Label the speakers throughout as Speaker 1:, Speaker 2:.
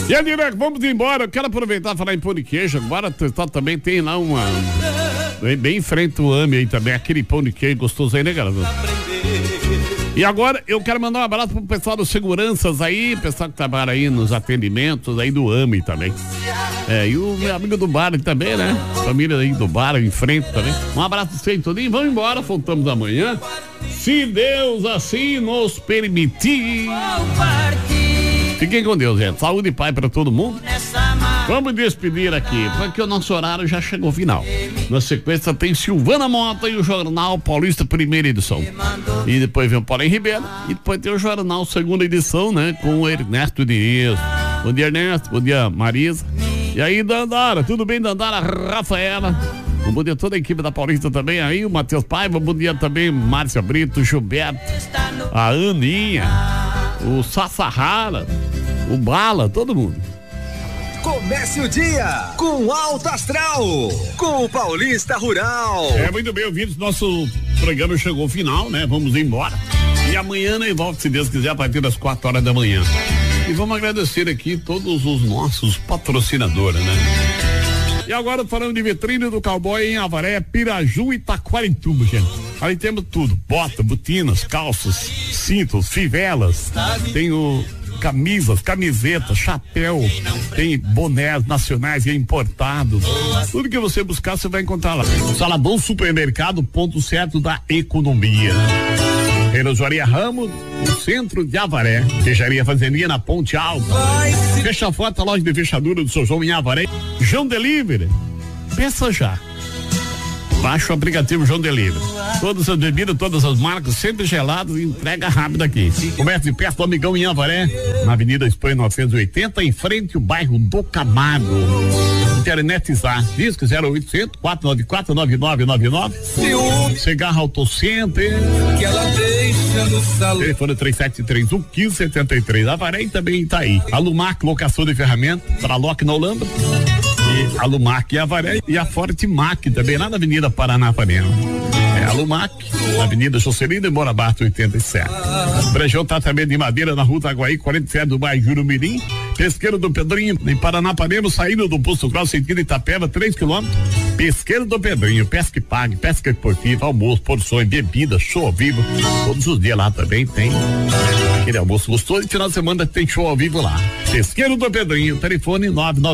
Speaker 1: E aí, vamos embora. Eu quero aproveitar e falar em pão de queijo. Agora também tem lá uma. Bem em frente o AME aí também. Aquele pão de queijo gostoso aí, né, galera? E agora eu quero mandar um abraço pro pessoal dos seguranças aí, pessoal que trabalha aí nos atendimentos aí do AME também. E o meu amigo do bar também, né? Família aí do bar em frente também. Um abraço pra vocês tudinho. Vamos embora, voltamos amanhã. Se Deus assim nos permitir. Fiquem com Deus, gente. Saúde e paz pra todo mundo. Vamos despedir aqui, porque o nosso horário já chegou ao final. Na sequência tem Silvana Mota e o Jornal Paulista, primeira edição. E depois vem o Paulo Ribeiro. E depois tem o Jornal, segunda edição, né? Com o Ernesto Diniz. Bom dia, Ernesto. Bom dia, Marisa. E aí, Dandara. Tudo bem, Dandara? Rafaela. Um bom dia a toda a equipe da Paulista também. Aí, o Matheus Paiva. Bom dia também, Márcia Brito, Gilberto, a Aninha, o Sassahara, o Bala, todo mundo.
Speaker 2: Comece o dia com Alto Astral, com o Paulista Rural.
Speaker 1: Muito bem, ouvintes, nosso programa chegou ao final, né? Vamos embora. E amanhã, né, volta, se Deus quiser, a partir das 4 horas da manhã. E vamos agradecer aqui todos os nossos patrocinadores, né? E agora falando de vitrine do cowboy em Avaré, Piraju e Taquarituba, gente. Ali temos tudo, bota, botinas, calças, cintos, fivelas, tem o camisas, camisetas, chapéu, tem bonés nacionais e importados. Tudo que você buscar, você vai encontrar lá. Salabão Supermercado, ponto certo da economia. Relojoaria Ramos, no centro de Avaré. Fecharia Fazendinha na Ponte Alta. Fecha foto, a loja de fechadura do São João em Avaré. João Delivery. Peça já. Baixa o aplicativo João Delivery. Todas as bebidas, todas as marcas, sempre geladas e entrega rápida aqui. Comércio de perto do Amigão em Avaré, na Avenida Espanha 980, em frente ao bairro do Camargo. Internet Zá, disco 0800 494 9999. Cigarro Auto Center. Que ela deixa no salão. Telefone 3731 1573. Avaré e também tá aí. Alumac, locação de ferramentas para Lock na Holanda. E a Lumac e a Avaré e a Fortimac também lá na Avenida Paranapanema. A Lumac, na Avenida Juscelino e Morabato 87. Brejão tratamento de madeira na Rua Itaguaí 47 do bairro Jurumirim. Pesqueiro do Pedrinho em Paranapanema, saindo do Posto Grosso sentido Itapeva 3 km. Pesqueiro do Pedrinho, pesca e pague, pesca esportiva, almoço, porções, bebida, show ao vivo. Todos os dias lá também tem aquele almoço gostoso e final de semana tem show ao vivo lá. Pesqueiro do Pedrinho, telefone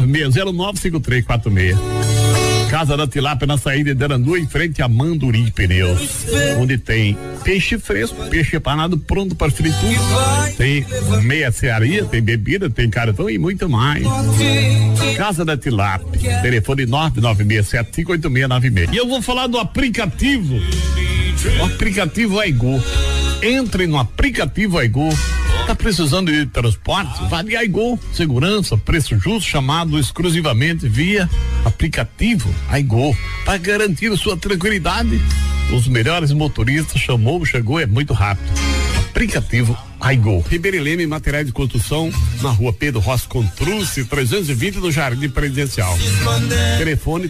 Speaker 1: 996095346. Casa da Tilápia na saída de Arandu, em frente a Manduri Pneus, onde tem peixe fresco, peixe empanado pronto para fritura, tem meia cearia, tem bebida, tem cartão e muito mais. Casa da Tilápia, telefone 996758696. E eu vou falar do aplicativo, o aplicativo Aigo. Entre no aplicativo Aigo. Tá precisando de transporte? Vá de Aigo, segurança, preço justo, chamado exclusivamente via aplicativo Aigo, para garantir a sua tranquilidade. Os melhores motoristas chegou, é muito rápido. Aplicativo Aigo. Ribeiro Leme, materiais de construção, na Rua Pedro Rossi Contrucci, 320 do Jardim Presidencial. Telefone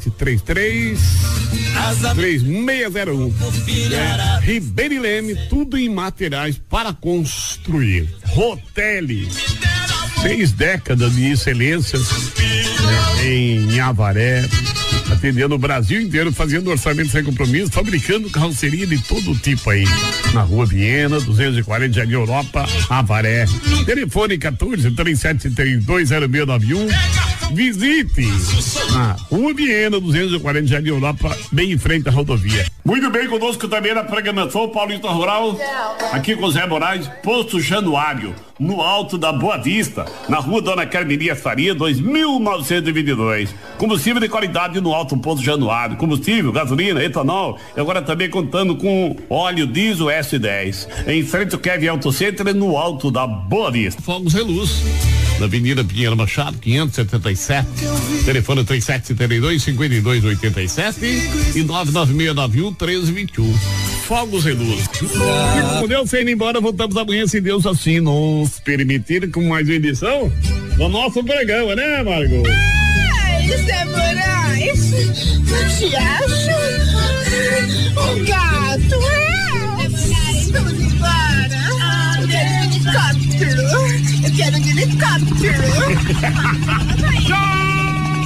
Speaker 1: 3733-3601. Ribeiro Leme, tudo em materiais para construir. Rotelli, 6 décadas de excelência em Avaré, atendendo o Brasil inteiro, fazendo orçamento sem compromisso, fabricando carroceria de todo tipo aí. Na Rua Viena, 240 Jardim Europa, Avaré. Telefone 14-3732-0691. Visite na Rua Viena, 240 Jardim Europa, bem em frente à rodovia. Muito bem, conosco também na programação Paulista Rural, aqui com Zé Moraes, Posto Januário, no alto da Boa Vista, na Rua Dona Carmelia Faria, 2922. Combustível de qualidade no alto Posto Januário, combustível, gasolina, etanol, e agora também contando com óleo diesel S10. Em frente ao Kevin Auto Center, no alto da Boa Vista. Fogos Reluz, na Avenida Pinheiro Machado, 577, telefone 3772-5287 e 99691-1321. Fogos e Luz. Com Deus sendo embora, voltamos amanhã, se Deus assim nos permitir, com mais uma edição do nosso programa, né, Margot?
Speaker 3: Zé Moraes, não te acho? Um gato, Zé Moraes, vamos embora. De helicóptero. quero de helicóptero.
Speaker 1: Tchau!